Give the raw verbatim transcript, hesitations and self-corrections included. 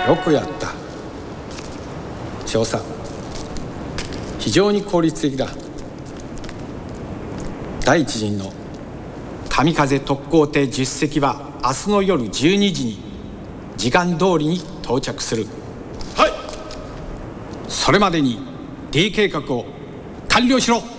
よくやった。少佐、非常に効率的だ。第一陣の神風特攻艇じゅっせきは明日の夜じゅうにじに時間通りに到着する。 はい。 それまでに D 計画を完了しろ。